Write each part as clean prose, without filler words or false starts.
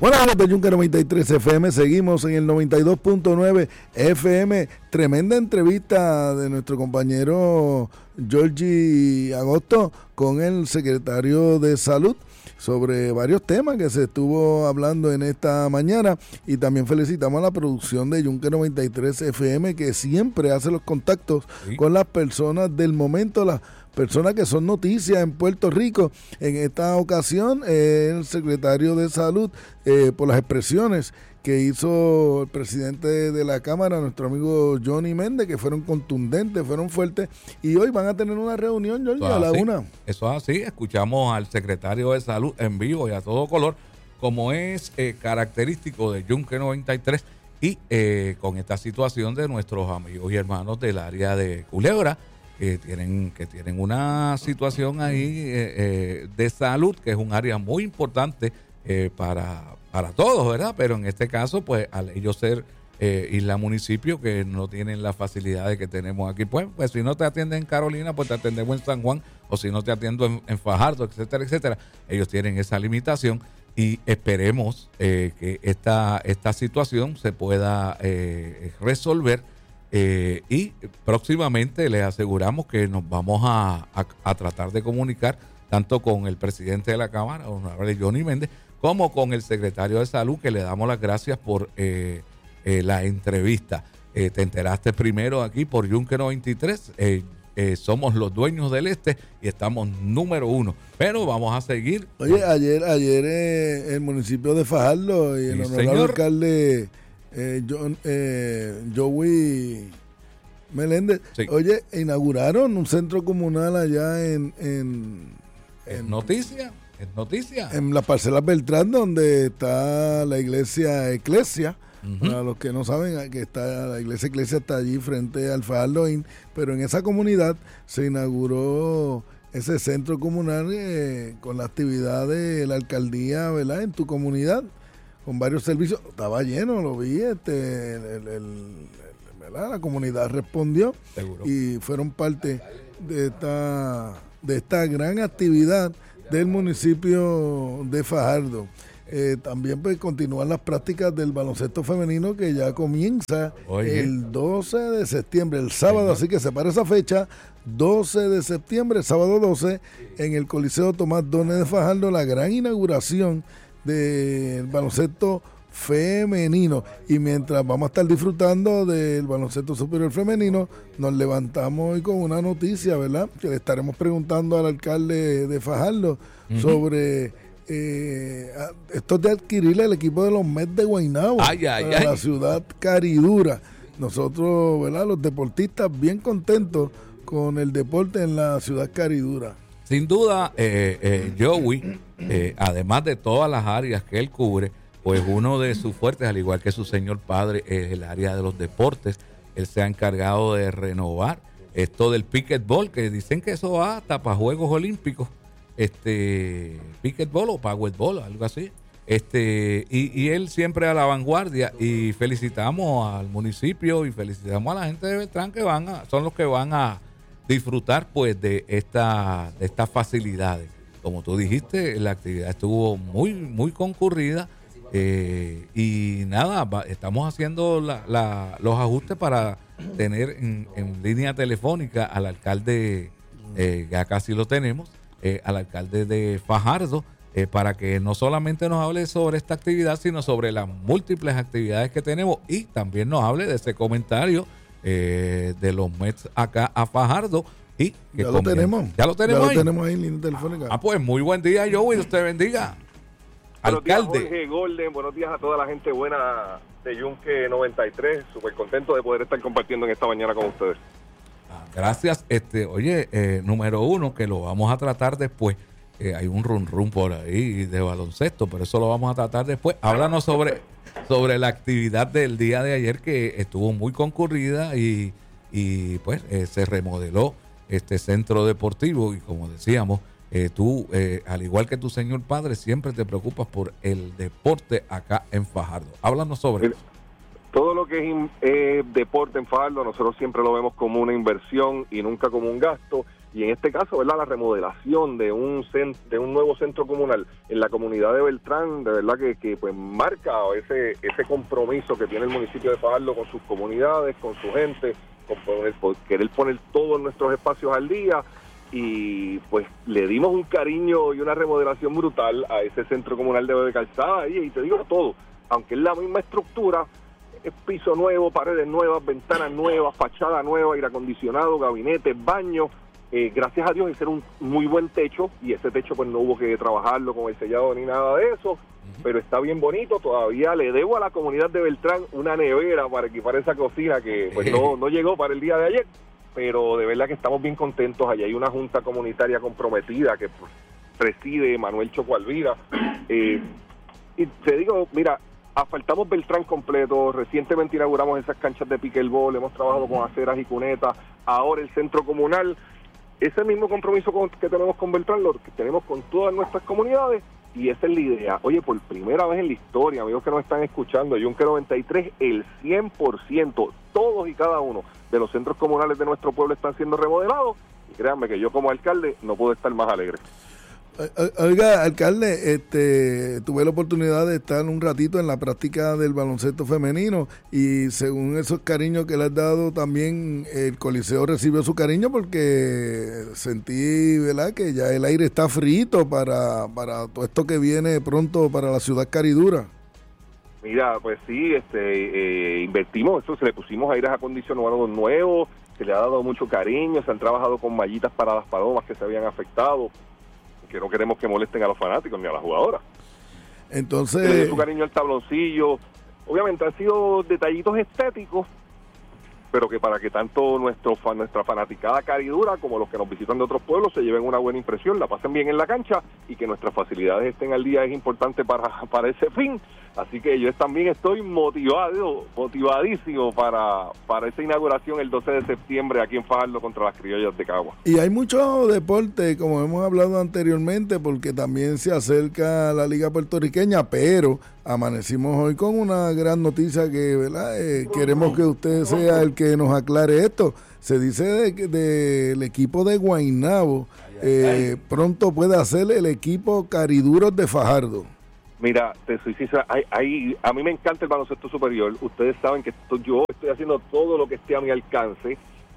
Bueno, de Yunque 93 FM, seguimos en el 92.9 FM. Tremenda entrevista de nuestro compañero Georgie Agosto con el secretario de Salud sobre varios temas que se estuvo hablando en esta mañana, y también felicitamos a la producción de Yunque 93 FM, que siempre hace los contactos con las personas del momento, las personas que son noticias en Puerto Rico. En esta ocasión, el secretario de Salud, por las expresiones que hizo el presidente de la Cámara, nuestro amigo Johnny Méndez, que fueron contundentes, fueron fuertes, y hoy van a tener una reunión, Jorge, a la 1. Eso es así, escuchamos al secretario de Salud en vivo y a todo color, como es característico de Yunque 93, y con esta situación de nuestros amigos y hermanos del área de Culebra, que tienen una situación ahí de salud, que es un área muy importante para todos, ¿verdad? Pero en este caso, pues al ellos ser isla municipio, que no tienen las facilidades que tenemos aquí, pues si no te atienden en Carolina, pues te atendemos en San Juan, o si no te atiendo en Fajardo, etcétera, etcétera. Ellos tienen esa limitación, y esperemos que esta situación se pueda resolver. Y próximamente les aseguramos que nos vamos a tratar de comunicar tanto con el presidente de la Cámara, honorable Johnny Méndez, como con el secretario de Salud, que le damos las gracias por la entrevista. Te enteraste primero aquí por Yunque 93. Somos los dueños del este y estamos número 1, pero vamos a seguir. Oye, ayer el municipio de Fajardo y el honorable alcalde Joey Meléndez, sí, oye, inauguraron un centro comunal allá en noticia en las parcelas Beltrán, donde está la iglesia Eclesia. Para los que no saben, que está la iglesia Eclesia está allí frente al Fajardo Inn, pero en esa comunidad se inauguró ese centro comunal con la actividad de la alcaldía, ¿verdad? En tu comunidad, con varios servicios. Estaba lleno, lo vi, ¿verdad? La comunidad respondió. Seguro. Y fueron parte de esta gran actividad del municipio de Fajardo. También pues continúan las prácticas del baloncesto femenino, que ya comienza el 12 de septiembre, el sábado, así que separa esa fecha, 12 de septiembre, sábado 12, en el Coliseo Tomás Dones de Fajardo, la gran inauguración del baloncesto femenino. Y mientras vamos a estar disfrutando del baloncesto superior femenino, nos levantamos hoy con una noticia, ¿verdad? Que le estaremos preguntando al alcalde de Fajardo sobre esto de adquirir el equipo de los Mets de Guaynabo para la ciudad caridura. Nosotros, ¿verdad? Los deportistas bien contentos con el deporte en la ciudad caridura. Sin duda, Joey, además de todas las áreas que él cubre, pues uno de sus fuertes, al igual que su señor padre, es el área de los deportes. Él se ha encargado de renovar esto del pickleball, que dicen que eso va hasta para Juegos Olímpicos. Pickleball o powerball, algo así. Y él siempre a la vanguardia, y felicitamos al municipio y felicitamos a la gente de Beltrán, que son los que van a disfrutar pues de estas facilidades. Como tú dijiste, la actividad estuvo muy, muy concurrida. Y nada, estamos haciendo los ajustes para tener en línea telefónica al alcalde, ya casi lo tenemos, al alcalde de Fajardo, para que no solamente nos hable sobre esta actividad, sino sobre las múltiples actividades que tenemos, y también nos hable de ese comentario de los Mets acá a Fajardo. Y ya lo tenemos ahí en línea telefónica. Pues muy buen día, Joey, usted bendiga. Buenos Alcalde. días, Jorge Golden, buenos días a toda la gente buena de Yunque 93, súper contento de poder estar compartiendo en esta mañana con ustedes. Gracias. Oye, número 1, que lo vamos a tratar después. Hay un run por ahí de baloncesto, pero eso lo vamos a tratar después. Háblanos sobre la actividad del día de ayer, que estuvo muy concurrida, y pues se remodeló este centro deportivo, y como decíamos, tú, al igual que tu señor padre, siempre te preocupas por el deporte acá en Fajardo. Háblanos sobre eso. Todo lo que es deporte en Fajardo, nosotros siempre lo vemos como una inversión y nunca como un gasto. y en este caso, ¿verdad?, la remodelación de un nuevo centro comunal en la comunidad de Beltrán, de verdad que pues marca ese compromiso que tiene el municipio de Fajardo con sus comunidades, con su gente, con querer poner todos nuestros espacios al día, y pues le dimos un cariño y una remodelación brutal a ese centro comunal de Calzada, y te digo todo, aunque es la misma estructura, es piso nuevo, paredes nuevas, ventanas nuevas, fachada nueva, aire acondicionado, gabinetes, baños. Gracias a Dios ese era un muy buen techo, y ese techo pues no hubo que trabajarlo con el sellado ni nada de eso, pero está bien bonito. Todavía le debo a la comunidad de Beltrán una nevera para equipar esa cocina que pues no llegó para el día de ayer, pero de verdad que estamos bien contentos. Allí hay una junta comunitaria comprometida que pues, preside Manuel Choco Alvira, y te digo, mira, asfaltamos Beltrán completo, recientemente inauguramos esas canchas de pickleball, hemos trabajado con aceras y cunetas, ahora el centro comunal, ese mismo compromiso que tenemos con Beltrán, lo que tenemos con todas nuestras comunidades, y esa es la idea. Oye, por primera vez en la historia, amigos que nos están escuchando, Yunque 93, el 100%, todos y cada uno de los centros comunales de nuestro pueblo están siendo remodelados, y créanme que yo como alcalde no puedo estar más alegre. Oiga, alcalde, tuve la oportunidad de estar un ratito en la práctica del baloncesto femenino, y según esos cariños que le has dado, también el Coliseo recibió su cariño, porque sentí, ¿verdad?, que ya el aire está frito para todo esto que viene pronto para la ciudad caridura. Mira, pues sí, invertimos, eso, se le pusimos aires acondicionados nuevos, se le ha dado mucho cariño, se han trabajado con mallitas para las palomas que se habían afectado, que no queremos que molesten a los fanáticos ni a las jugadoras. Entonces, le dio su cariño al tabloncillo. Obviamente han sido detallitos estéticos, pero que para que tanto nuestra fanaticada caridura como los que nos visitan de otros pueblos se lleven una buena impresión, la pasen bien en la cancha y que nuestras facilidades estén al día es importante para ese fin. Así que yo también estoy motivadísimo para esa inauguración el 12 de septiembre aquí en Fajardo contra las Criollas de Cagua. Y hay mucho deporte, como hemos hablado anteriormente, porque también se acerca la Liga Puertorriqueña, pero amanecimos hoy con una gran noticia que, ¿verdad? Queremos que usted sea el que nos aclare esto. Se dice del equipo de Guaynabo, pronto puede hacer el equipo Cariduros de Fajardo. Mira, te soy sincero, a mí me encanta el baloncesto superior. Ustedes saben que yo estoy haciendo todo lo que esté a mi alcance.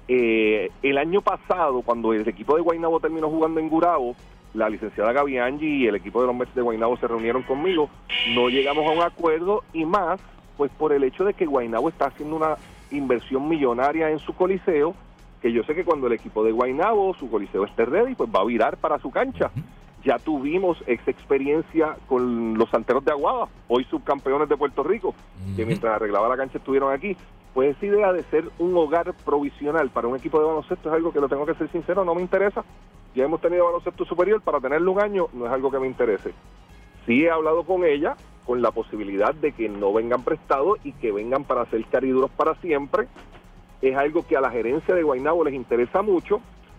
El año pasado, cuando el equipo de Guaynabo terminó jugando en Gurabo, la licenciada Gaby Angie y el equipo de los Mets de Guaynabo se reunieron conmigo. No llegamos a un acuerdo, y más, pues por el hecho de que Guaynabo está haciendo una inversión millonaria en su coliseo, que yo sé que cuando el equipo de Guaynabo, su coliseo esté ready, pues va a virar para su cancha. Ya tuvimos esa experiencia con los Santeros de Aguada, hoy subcampeones de Puerto Rico, que mientras arreglaba la cancha estuvieron aquí. Pues esa idea de ser un hogar provisional para un equipo de baloncesto es algo que, lo tengo que ser sincero, no me interesa. Ya hemos tenido baloncesto superior, para tenerlo un año no es algo que me interese. Sí he hablado con ella, con la posibilidad de que no vengan prestados y que vengan para ser cariduros para siempre. Es algo que a la gerencia de Guaynabo les interesa mucho.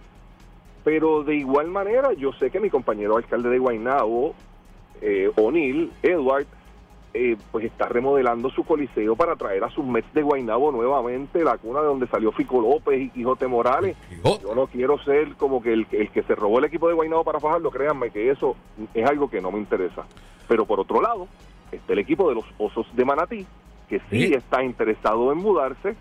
Pero de igual manera, yo sé que mi compañero alcalde de Guaynabo, O'Neill, Edward, pues está remodelando su coliseo para traer a sus Mets de Guaynabo nuevamente, la cuna de donde salió Fico López y Quijote Morales. Yo no quiero ser como que el que se robó el equipo de Guaynabo para Fajardo, créanme que eso es algo que no me interesa. Pero por otro lado, está el equipo de los Osos de Manatí, que sí está interesado en mudarse.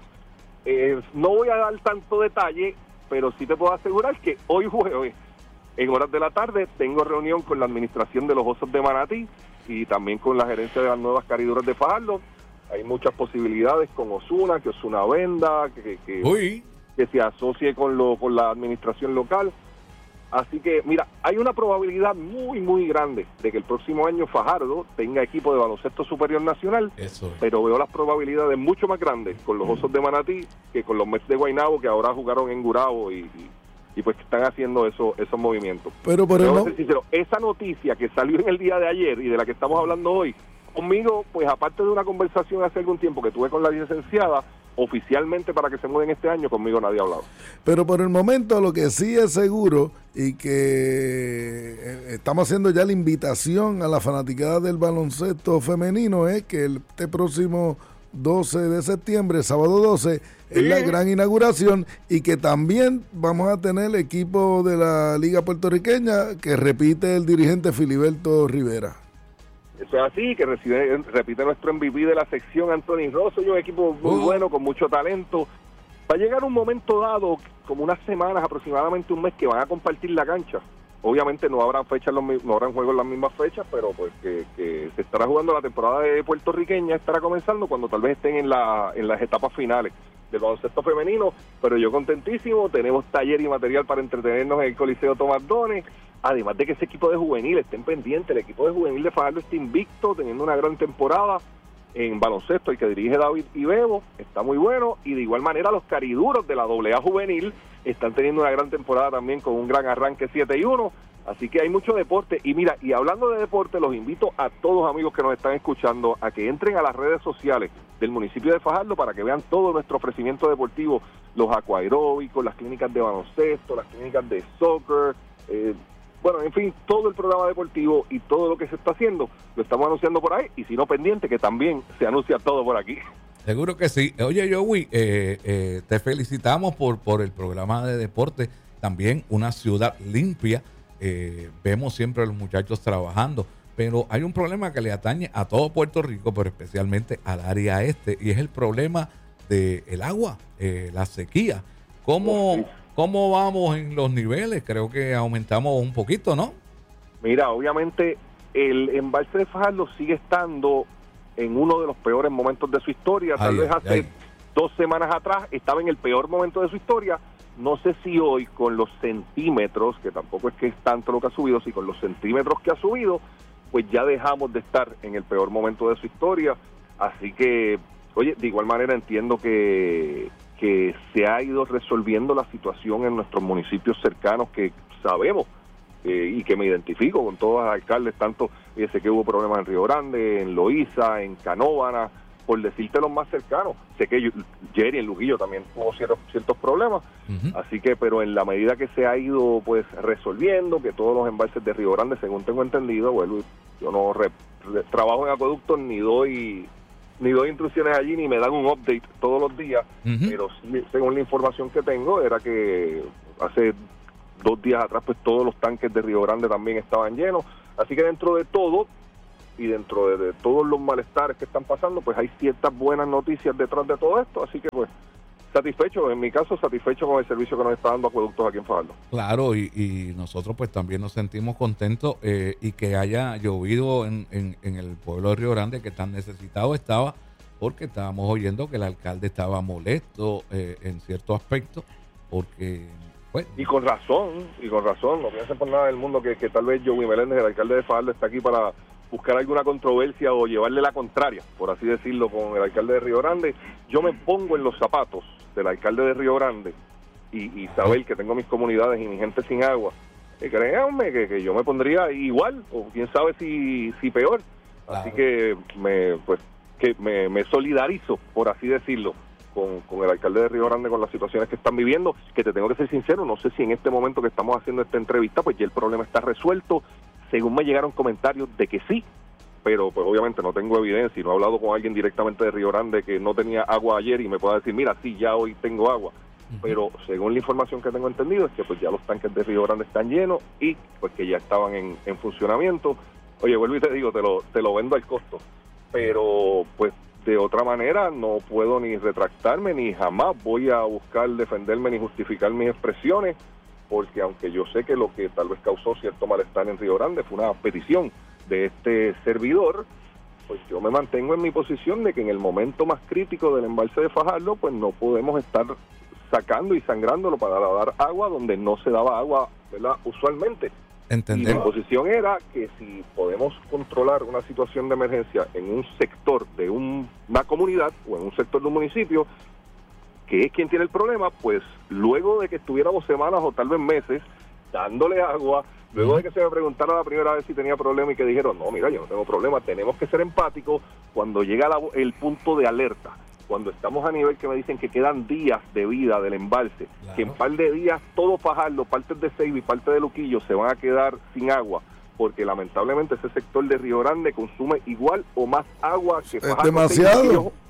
No voy a dar tanto detalle, pero sí te puedo asegurar que hoy jueves, en horas de la tarde, tengo reunión con la administración de los Osos de Manatí y también con la gerencia de las nuevas cariduras de Fajardo. Hay muchas posibilidades con Osuna, que Osuna venda, que se asocie con la administración local. Así que, mira, hay una probabilidad muy, muy grande de que el próximo año Fajardo tenga equipo de baloncesto superior nacional, pero veo las probabilidades mucho más grandes con los Osos de Manatí que con los Mets de Guaynabo, que ahora jugaron en Gurabo y pues están haciendo esos movimientos. Pero ser sincero, esa noticia que salió en el día de ayer y de la que estamos hablando hoy, conmigo, pues aparte de una conversación hace algún tiempo que tuve con la licenciada, oficialmente para que se muden este año, conmigo nadie ha hablado. Pero por el momento lo que sí es seguro, y que estamos haciendo ya la invitación a la fanaticada del baloncesto femenino, es que este próximo 12 de septiembre, sábado 12, es la gran inauguración, y que también vamos a tener el equipo de la Liga Puertorriqueña que repite el dirigente Filiberto Rivera. Eso es así, que repite nuestro MVP de la sección, Anthony Rosso, y un equipo muy bueno, con mucho talento. Va a llegar un momento dado, como unas semanas, aproximadamente un mes, que van a compartir la cancha. Obviamente no habrán juegos en las mismas fechas, pero pues que se estará jugando la temporada de puertorriqueña, estará comenzando cuando tal vez estén en las etapas finales del baloncesto femenino. Pero yo contentísimo, tenemos taller y material para entretenernos en el Coliseo Tomás Dones. Además de que ese equipo de juvenil, estén pendientes, el equipo de juvenil de Fajardo está invicto, teniendo una gran temporada en baloncesto, el que dirige David Ibebo, está muy bueno, y de igual manera los cariduros de la AA juvenil están teniendo una gran temporada también, con un gran arranque 7-1, así que hay mucho deporte. Y mira, y hablando de deporte, los invito a todos, amigos que nos están escuchando, a que entren a las redes sociales del municipio de Fajardo para que vean todo nuestro ofrecimiento deportivo, los acuaeróbicos, las clínicas de baloncesto, las clínicas de soccer, bueno, en fin, todo el programa deportivo y todo lo que se está haciendo lo estamos anunciando por ahí, y si no, pendiente que también se anuncia todo por aquí. Seguro que sí. Oye, Joey, te felicitamos por el programa de deporte. También una ciudad limpia. Vemos siempre a los muchachos trabajando, pero hay un problema que le atañe a todo Puerto Rico, pero especialmente al área este, y es el problema del agua, la sequía. ¿Cómo vamos en los niveles? Creo que aumentamos un poquito, ¿no? Mira, obviamente el embalse de Fajardo sigue estando en uno de los peores momentos de su historia. Tal vez hace 2 semanas atrás estaba en el peor momento de su historia. No sé si hoy, con los centímetros, que tampoco es que es tanto lo que ha subido, si con los centímetros que ha subido, pues ya dejamos de estar en el peor momento de su historia. Así que, oye, de igual manera entiendo que se ha ido resolviendo la situación en nuestros municipios cercanos, que sabemos y que me identifico con todos los alcaldes, tanto sé que hubo problemas en Río Grande, en Loíza, en Canóvana, por decirte los más cercanos. Sé que Jerry en Luquillo también tuvo ciertos problemas, así que, pero en la medida que se ha ido pues resolviendo, que todos los embalses de Río Grande, según tengo entendido, bueno, yo no trabajo en acueductos, ni doy instrucciones allí, ni me dan un update todos los días, pero sí, según la información que tengo, era que hace 2 días atrás pues todos los tanques de Río Grande también estaban llenos. Así que dentro de todo y dentro de todos los malestares que están pasando, pues hay ciertas buenas noticias detrás de todo esto, así que pues satisfecho, en mi caso satisfecho con el servicio que nos está dando Acueductos aquí en Fajardo. Claro, y nosotros pues también nos sentimos contentos, y que haya llovido en el pueblo de Río Grande, que tan necesitado estaba, porque estábamos oyendo que el alcalde estaba molesto en ciertos aspectos, porque pues, y con razón, no piensen por nada del mundo que tal vez Joey Meléndez, el alcalde de Fajardo, está aquí para buscar alguna controversia o llevarle la contraria, por así decirlo, con el alcalde de Río Grande. Yo me pongo en los zapatos del alcalde de Río Grande y saber que tengo mis comunidades y mi gente sin agua. Créanme que yo me pondría igual, o quién sabe si peor. Claro. Así que me solidarizo, por así decirlo, con el alcalde de Río Grande, con las situaciones que están viviendo, que te tengo que ser sincero, no sé si en este momento que estamos haciendo esta entrevista, pues ya el problema está resuelto. Según me llegaron comentarios de que sí, pero pues obviamente no tengo evidencia y no he hablado con alguien directamente de Río Grande que no tenía agua ayer y me pueda decir, mira, sí, ya hoy tengo agua. Pero según la información que tengo entendido es que pues ya los tanques de Río Grande están llenos y pues que ya estaban en funcionamiento. Oye, vuelvo y te digo, te lo vendo al costo, pero pues de otra manera no puedo ni retractarme, ni jamás voy a buscar defenderme ni justificar mis expresiones, porque aunque yo sé que lo que tal vez causó cierto malestar en Río Grande fue una petición de este servidor, pues yo me mantengo en mi posición de que en el momento más crítico del embalse de Fajardo, pues no podemos estar sacando y sangrándolo para dar agua donde no se daba agua, ¿verdad?, usualmente. Entendemos. Y mi posición era que si podemos controlar una situación de emergencia en un sector de una comunidad o en un sector de un municipio, que es quien tiene el problema, pues luego de que estuviéramos semanas o tal vez meses dándole agua, luego de que se me preguntara la primera vez si tenía problema y que dijeron, no, mira, yo no tengo problema, tenemos que ser empáticos cuando llega el punto de alerta, cuando estamos a nivel que me dicen que quedan días de vida del embalse, claro, que en par de días todo Fajardo, partes de Seiba y parte de Luquillo se van a quedar sin agua, porque lamentablemente ese sector de Río Grande consume igual o más agua que Fajardo. Es demasiado.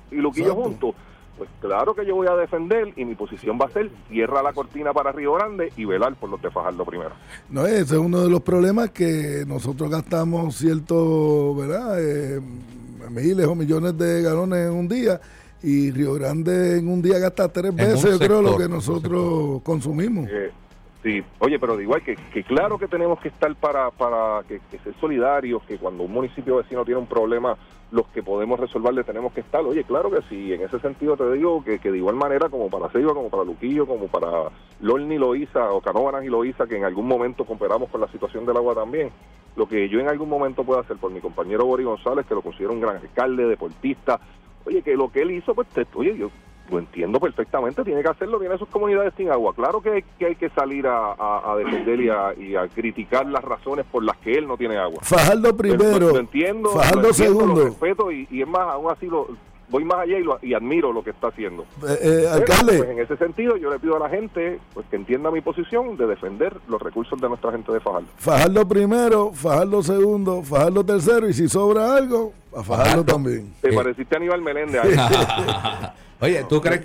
y Luquillo Exacto. juntos, pues claro que yo voy a defender y mi posición va a ser cierra la cortina para Río Grande y velar por los de Fajardo primero. No, ese es uno de los problemas que nosotros gastamos cierto, ¿verdad? Miles o millones de galones en un día y Río Grande en un día gasta 3 veces, yo creo, lo que nosotros consumimos. Sí, oye, pero de igual que claro que tenemos que estar para que ser solidarios, que cuando un municipio vecino tiene un problema, los que podemos resolverle tenemos que estar. Oye, claro que sí, en ese sentido te digo que de igual manera como para Ceiba, como para Luquillo, como para Lorne y Loíza, o Canóvanas y Loíza, que en algún momento cooperamos con la situación del agua también, lo que yo en algún momento pueda hacer por mi compañero Boris González, que lo considero un gran alcalde, deportista, oye, que lo que él hizo, pues, oye, yo lo entiendo perfectamente, tiene que hacerlo, tiene sus comunidades sin agua. Claro que hay que salir a defender y a criticar las razones por las que él no tiene agua. Fajardo primero, lo entiendo, Fajardo segundo. Lo respeto y es más, aún así voy más allá y admiro lo que está haciendo. Alcalde. Pues en ese sentido yo le pido a la gente pues que entienda mi posición de defender los recursos de nuestra gente de Fajardo. Fajardo primero, Fajardo segundo, Fajardo tercero y si sobra algo, a Fajardo también. Te pareciste a Aníbal Meléndez ahí. Oye, ¿tú crees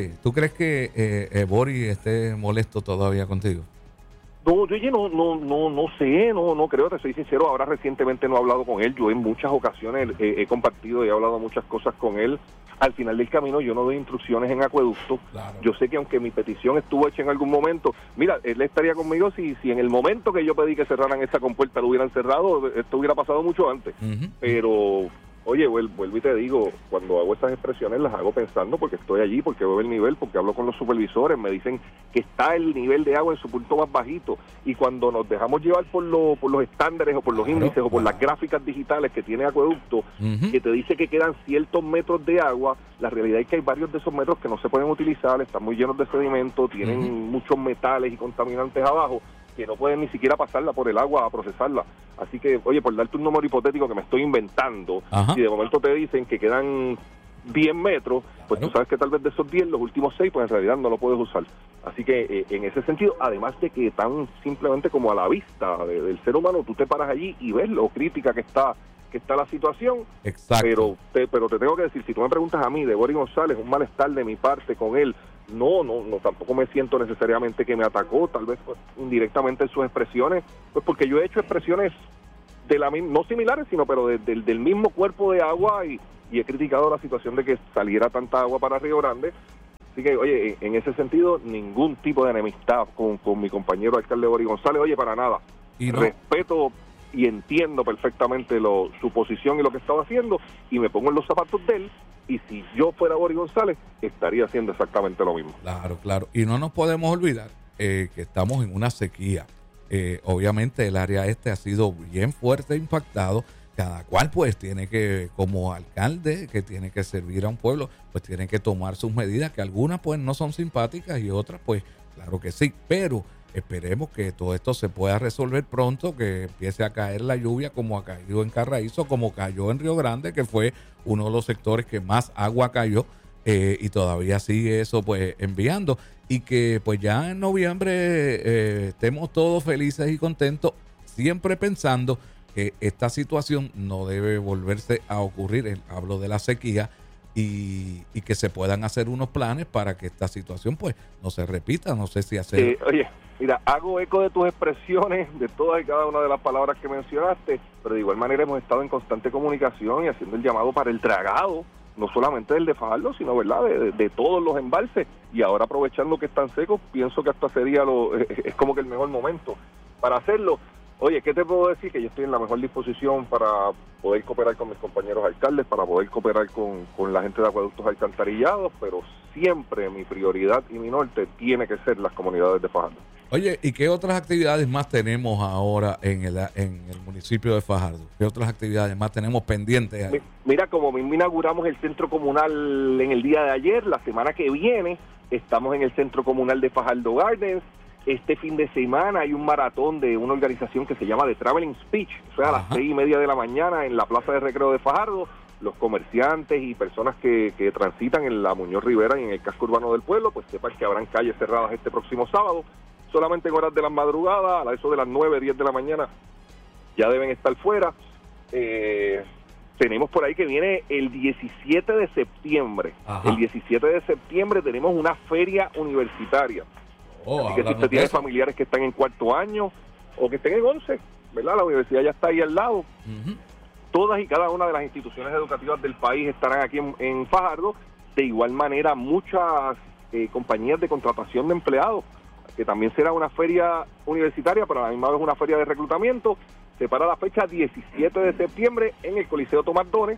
que Boris esté molesto todavía contigo? No, oye, no sé, no creo, te soy sincero, ahora recientemente no he hablado con él, yo en muchas ocasiones he compartido y he hablado muchas cosas con él. Al final del camino yo no doy instrucciones en acueducto. Claro. Yo sé que aunque mi petición estuvo hecha en algún momento, mira, él estaría conmigo si en el momento que yo pedí que cerraran esa compuerta lo hubieran cerrado, esto hubiera pasado mucho antes. Pero oye, vuelvo y te digo, cuando hago estas expresiones las hago pensando porque estoy allí, porque veo el nivel, porque hablo con los supervisores, me dicen que está el nivel de agua en su punto más bajito, y cuando nos dejamos llevar por los estándares o por los índices o por las gráficas digitales que tiene Acueducto, que te dice que quedan ciertos metros de agua, la realidad es que hay varios de esos metros que no se pueden utilizar, están muy llenos de sedimento, tienen muchos metales y contaminantes abajo, que no pueden ni siquiera pasarla por el agua a procesarla. Así que, oye, por darte un número hipotético que me estoy inventando, si de momento te dicen que quedan 10 metros, pues tú sabes que tal vez de esos 10, los últimos 6, pues en realidad no lo puedes usar. Así que en ese sentido, además de que tan simplemente como a la vista del ser humano, tú te paras allí y ves lo crítica que está la situación. Exacto. Pero te tengo que decir, si tú me preguntas a mí, de Boris González, un malestar de mi parte con él, no, tampoco me siento necesariamente que me atacó, tal vez pues, indirectamente en sus expresiones, pues porque yo he hecho expresiones no similares, sino pero del mismo cuerpo de agua y he criticado la situación de que saliera tanta agua para Río Grande. Así que, oye, en ese sentido, ningún tipo de enemistad con mi compañero alcalde Boris González, oye, para nada. ¿Y no? Respeto y entiendo perfectamente su posición y lo que estaba haciendo, y me pongo en los zapatos de él, y si yo fuera Boris González, estaría haciendo exactamente lo mismo. Claro. Y no nos podemos olvidar que estamos en una sequía. Obviamente el área este ha sido bien fuerte impactado. Cada cual pues tiene que, como alcalde que tiene que servir a un pueblo, pues tiene que tomar sus medidas, que algunas pues no son simpáticas y otras pues claro que sí, pero esperemos que todo esto se pueda resolver pronto, que empiece a caer la lluvia como ha caído en Carraízo, como cayó en Río Grande, que fue uno de los sectores que más agua cayó, y todavía sigue eso pues enviando, y que pues ya en noviembre estemos todos felices y contentos, siempre pensando que esta situación no debe volverse a ocurrir. Hablo de la sequía, y que se puedan hacer unos planes para que esta situación pues no se repita. No sé si hacer... Oye, mira, hago eco de tus expresiones, de todas y cada una de las palabras que mencionaste, pero de igual manera hemos estado en constante comunicación y haciendo el llamado para el dragado, no solamente del de Fajardo, sino verdad de todos los embalses, y ahora aprovechando que están secos, pienso que hasta sería es como que el mejor momento para hacerlo. Oye, ¿qué te puedo decir? Que yo estoy en la mejor disposición para poder cooperar con mis compañeros alcaldes, para poder cooperar con la gente de acueductos alcantarillados, pero siempre mi prioridad y mi norte tiene que ser las comunidades de Fajardo. Oye, ¿y qué otras actividades más tenemos ahora en el municipio de Fajardo? ¿Qué otras actividades más tenemos pendientes ahí? Mira, como mismo inauguramos el centro comunal en el día de ayer, la semana que viene estamos en el centro comunal de Fajardo Gardens. Este fin de semana hay un maratón de una organización que se llama The Traveling Speech, o sea, a las 6:30 de la mañana en la Plaza de Recreo de Fajardo. Los comerciantes y personas que transitan en la Muñoz Rivera y en el casco urbano del pueblo, pues sepan que habrán calles cerradas este próximo sábado, solamente en horas de la madrugada, a eso de las 9, 10 de la mañana, ya deben estar fuera. Tenemos por ahí que viene el 17 de septiembre. Ajá. El 17 de septiembre tenemos una feria universitaria. Así que si usted tiene familiares que están en cuarto año o que estén en 11, ¿verdad? La universidad ya está ahí al lado. Uh-huh. Todas y cada una de las instituciones educativas del país estarán aquí en Fajardo. De igual manera, muchas compañías de contratación de empleados, que también será una feria universitaria, pero a la misma vez una feria de reclutamiento. Se para la fecha 17 de septiembre en el Coliseo Tomás Dones.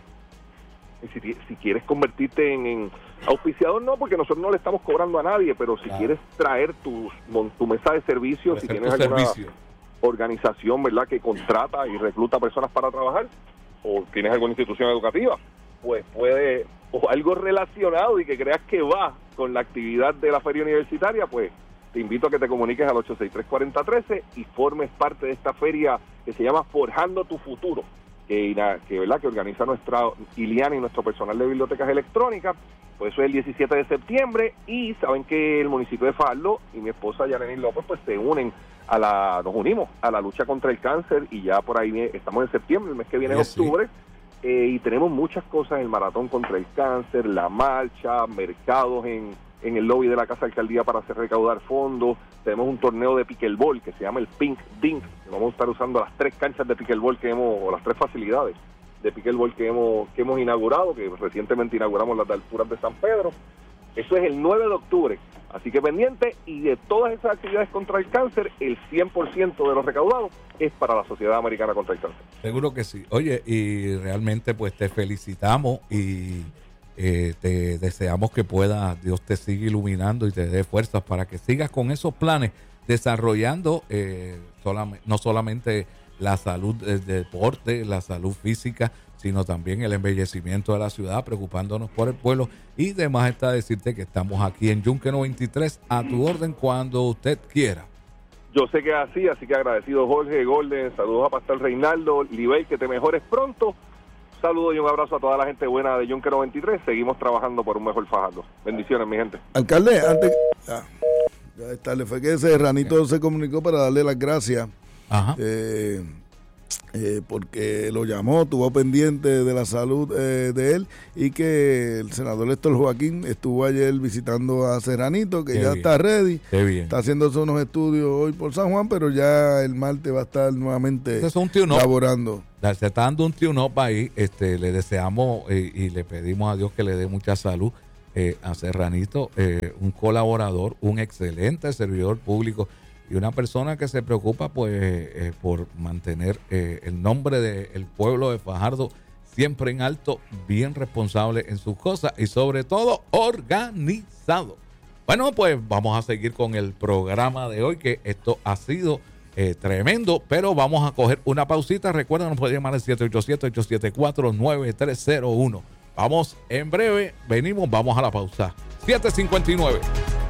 Si quieres convertirte en auspiciador, no, porque nosotros no le estamos cobrando a nadie, pero si quieres traer tu mesa de servicios, si tienes alguna organización, ¿verdad?, que contrata y recluta personas para trabajar, o tienes alguna institución educativa, pues puede, o algo relacionado y que creas que va con la actividad de la feria universitaria, pues te invito a que te comuniques al 863-4013 y formes parte de esta feria que se llama Forjando tu Futuro, que ¿verdad?, que organiza nuestra Iliana y nuestro personal de bibliotecas electrónicas. Pues eso es el 17 de septiembre, y saben que el municipio de Fajardo y mi esposa Yanelis López pues se unen nos unimos a la lucha contra el cáncer, y ya por ahí estamos en septiembre, el mes que viene es octubre. Y tenemos muchas cosas: el maratón contra el cáncer, la marcha, mercados en el lobby de la Casa de Alcaldía para hacer recaudar fondos. Tenemos un torneo de pickleball que se llama el Pink Dink. Vamos a estar usando las 3 canchas de pickleball o las 3 facilidades de pickleball que hemos inaugurado, que recientemente inauguramos las de alturas de San Pedro. Eso es el 9 de octubre. Así que pendiente, y de todas esas actividades contra el cáncer, el 100% de los recaudados es para la Sociedad Americana contra el Cáncer. Seguro que sí. Oye, y realmente pues te felicitamos y te deseamos que Dios te siga iluminando y te dé fuerzas para que sigas con esos planes, desarrollando no solamente la salud del deporte, la salud física, sino también el embellecimiento de la ciudad, preocupándonos por el pueblo. Y demás está decirte que estamos aquí en Yunque 93 a tu orden cuando usted quiera. Yo sé que es así que agradecido, Jorge, Golden, saludos a Pastor Reinaldo, Libey, que te mejores pronto. Saludos y un abrazo a toda la gente buena de Yunque 93. Seguimos trabajando por un mejor Fajardo. Bendiciones, mi gente. Alcalde, antes ya está, le fue que Serranito se comunicó para darle las gracias. Ajá. Porque lo llamó, estuvo pendiente de la salud de él, y que el senador Héctor Joaquín estuvo ayer visitando a Serranito, que ya está ready. Está haciéndose unos estudios hoy por San Juan, pero ya el martes va a estar nuevamente laborando. Se está dando un tune-up ahí. Le deseamos y le pedimos a Dios que le dé mucha salud a Serranito, un colaborador, un excelente servidor público y una persona que se preocupa pues por mantener el nombre del pueblo de Fajardo siempre en alto, bien responsable en sus cosas y sobre todo organizado. Bueno, pues vamos a seguir con el programa de hoy, que esto ha sido tremendo, pero vamos a coger una pausita. Recuerda, nos puede llamar al 787-874-9301. Vamos en breve, venimos, vamos a la pausa. 7:59.